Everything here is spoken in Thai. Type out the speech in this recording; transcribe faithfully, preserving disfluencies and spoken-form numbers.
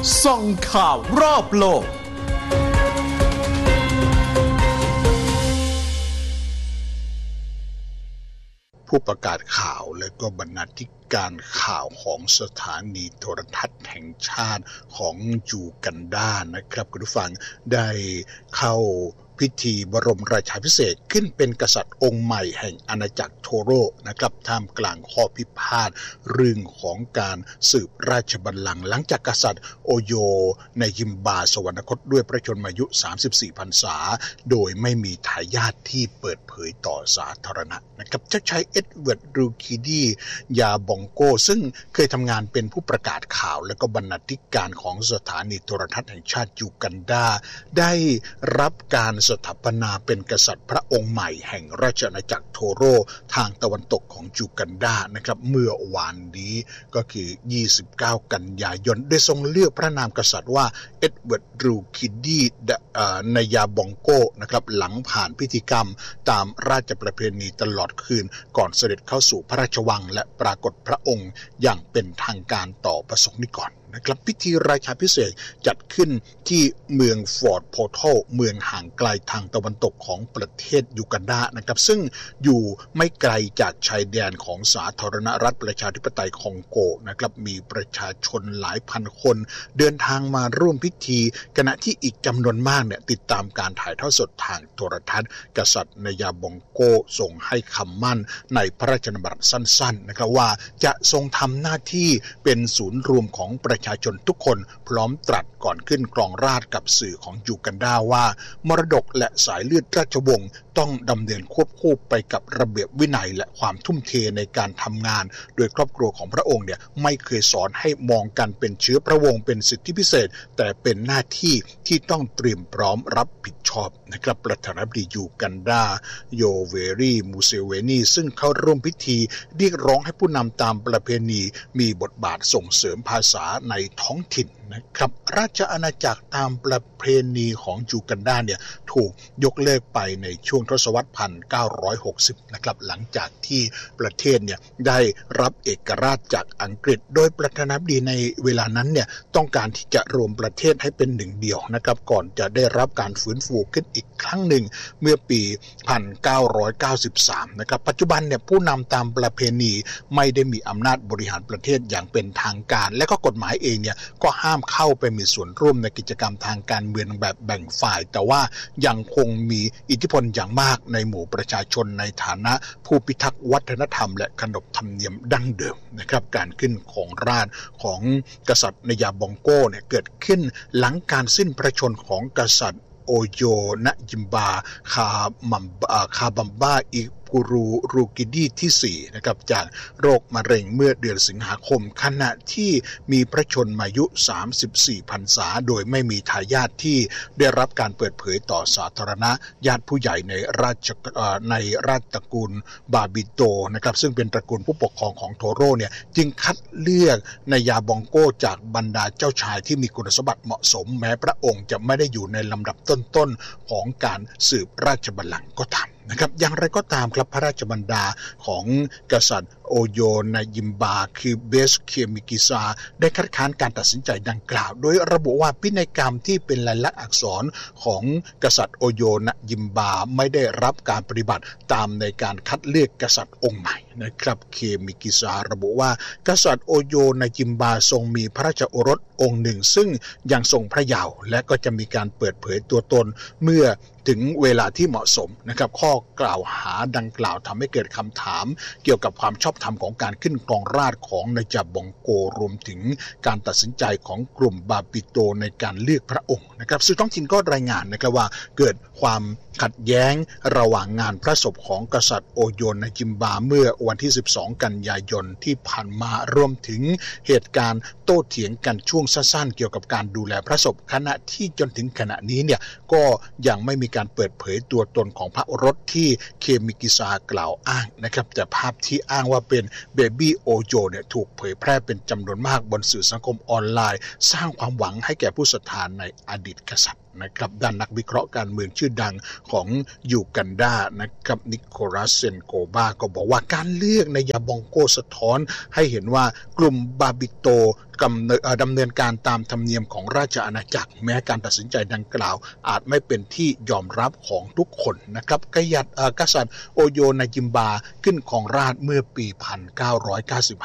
ส่องข่าวรอบโลกผู้ประกาศข่าวและก็บรรณาธิการข่าวของสถานีโทรทัศน์แห่งชาติของยูกันดานะครับคุณผู้ฟังได้เข้าพิธีบรมราชาภิเษกขึ้นเป็นกษัตริย์องค์ใหม่แห่งอาณาจักรโทโรนะครับท่ามกลางข้อพิพาทเรื่องของการสืบราชบัลลังก์หลังจากกษัตริย์โอโยในยิมบาสวรรคตด้วยพระชนมายุสามสิบสี่พรรษาโดยไม่มีทายาทที่เปิดเผยต่อสาธารณะนะครับเจ้าชายเอ็ดเวิร์ดรูคิดียาบองโกซึ่งเคยทำงานเป็นผู้ประกาศข่าวและก็บรรณาธิการของสถานีโทรทัศน์แห่งชาติยูกันดาได้รับการสถาปนาเป็นกษัตริย์พระองค์ใหม่แห่งราชอาณาจักรโทโรทางตะวันตกของยูกันดานะครับเมื่อวานนี้ก็คือยี่สิบเก้ากันยายนได้ทรงเลือกพระนามกษัตริย์ว่าเอ็ดเวิร์ดรูคิดีนายาบองโกนะครับหลังผ่านพิธีกรรมตามราชประเพณีตลอดคืนก่อนเสด็จเข้าสู่พระราชวังและปรากฏพระองค์อย่างเป็นทางการต่อประสงค์นิกรนะครับพิธีราชาภิเษกจัดขึ้นที่เมืองฟอร์ตโพโธเมืองห่างไกลทางตะวันตกของประเทศยูกันดานะครับซึ่งอยู่ไม่ไกลจากชายแดนของสาธารณรัฐประชาธิปไตยคองโกนะครับมีประชาชนหลายพันคนเดินทางมาร่วมพิธีขณะที่อีกจำนวนมากเนี่ยติดตามการถ่ายทอดสดทางโทรทัศน์กษัตริย์นายาบองโกทรงให้คำมั่นในพระราชดำรัสสั้นๆนะครับว่าจะทรงทำหน้าที่เป็นศูนย์รวมของประชาชนทุกคนพร้อมตรัสก่อนขึ้นครองราชย์กับสื่อของยูกันดาว่ามรดกและสายเลือดราชวงศ์ต้องดำเนินควบคู่ไปกับระเบียบวินัยและความทุ่มเทในการทำงานโดยครอบครัวของพระองค์เนี่ยไม่เคยสอนให้มองกันเป็นเชื้อพระวงศ์เป็นสิทธิพิเศษแต่เป็นหน้าที่ที่ต้องเตรียมพร้อมรับผิดชอบนะครับประธานาธิบดียูกันดาโยเวรีมูเซเวนีซึ่งเข้าร่วมพิธีเรียกร้องให้ผู้นำตามประเพณีมีบทบาทส่งเสริมภาษาในท้องถิ่นนะครับราชอาณาจักรตามประเพณีของยูกันดาเนี่ยถูกยกเลิกไปในช่วงทศวรรษหนึ่งพันเก้าร้อยหกสิบนะครับหลังจากที่ประเทศเนี่ยได้รับเอกราชจากอังกฤษโดยประธานาธิบดีในเวลานั้นเนี่ยต้องการที่จะรวมประเทศให้เป็นหนึ่งเดียวนะครับก่อนจะได้รับการฟื้นฟูขึ้นอีกครั้งหนึ่งเมื่อปีหนึ่งพันเก้าร้อยเก้าสิบสามนะครับปัจจุบันเนี่ยผู้นำตามประเพณีไม่ได้มีอำนาจบริหารประเทศอย่างเป็นทางการและก็กฎหมายเองเนี่ยก็ห้ามเข้าไปมีส่วนร่วมในกิจกรรมทางการเมืองแบบแบ่งฝ่ายแต่ว่ายังคงมีอิทธิพลอย่างมากในหมู่ประชาชนในฐานะผู้พิทักษ์วัฒนธรรมและขนบธรรมเนียมดั้งเดิมนะครับการขึ้นของราชย์ของกษัตริย์นายาบองโกเนี่ยเกิดขึ้นหลังการสิ้นพระชนม์ของกษัตริย์โอโยนะยิมบาคามัมคาบัมบาอิกูรูรูกิดีที่สี่นะครับจากโรคมะเร็งเมื่อเดือนสิงหาคมขณะที่มีพระชนมายุสามสิบสี่พรรษาโดยไม่มีทายาทที่ได้รับการเปิดเผยต่อสาธารณะญาติผู้ใหญ่ในราชในราชตระกูลบาบิโตนะครับซึ่งเป็นตระกูลผู้ปกครองของโทโรเนี่ยจึงคัดเลือกนายาบองโกจากบรรดาเจ้าชายที่มีคุณสมบัติเหมาะสมแม้พระองค์จะไม่ได้อยู่ในลำดับต้นๆของการสืบราชบัลลังก์ก็ตามนะครับอย่างไรก็ตามครับพระราชบัญดาของกษัตริย์โอโยนายิมบาคือเบสเคมิกิซาได้คัดค้านการตัดสินใจดังกล่าวโดยระบุว่าพินัยกรรมที่เป็นลายลักษณ์อักษรของกษัตริย์โอโยนายิมบาไม่ได้รับการปฏิบัติตามในการคัดเลือกกษัตริย์องค์ใหม่นะครับเคมิกิซาระบุว่ากษัตริย์โอโยนายิมบาทรงมีพระราชโอรสองค์หนึ่งซึ่งยังทรงพระเยาว์และก็จะมีการเปิดเผยตัวตนเมื่อถึงเวลาที่เหมาะสมนะครับข้อกล่าวหาดังกล่าวทำให้เกิดคำถามเกี่ยวกับความชอบธรรมของการขึ้นครองราชย์ของนายจาบองโกรวมถึงการตัดสินใจของกลุ่มบาบิโตในการเลือกพระองค์นะครับสื่อท้องถิ่นก็รายงานนะครับว่าเกิดความขัดแย้งระหว่างงานพระศพของกษัตริย์โอโยนาจิมบาเมื่อวันที่สิบสองกันยายนที่ผ่านมารวมถึงเหตุการณ์โต้เถียงกันช่วงสั้นๆเกี่ยวกับการดูแลพระศพขณะที่จนถึงขณะนี้เนี่ยก็ยังไม่มีการเปิดเผยตัวตนของพระโอรสที่เคมิกิซากล่าวอ้างนะครับแต่ภาพที่อ้างว่าเป็นเบบี้โอโยเนี่ยถูกเผยแพร่เป็นจำนวนมากบนสื่อสังคมออนไลน์สร้างความหวังให้แก่ผู้ศรัทธาในอดีตกษัตริย์นะครับด้านนักวิเคราะห์การเมืองชื่อดังของยูกันดานะครับนิโคลัสเซนโกบาก็บอกว่าการเลือกนายาบองโกสะท้อนให้เห็นว่ากลุ่มบาบิโตดำเนินการตามธรรมเนียมของราชอาณาจักรแม้การตัดสินใจดังกล่าวอาจไม่เป็นที่ยอมรับของทุกคนนะครับกษัตริย์กษัตริย์โอโยนาจิมบาขึ้นครองราชย์เมื่อปีหนึ่งพันเก้าร้อยเก้าสิบ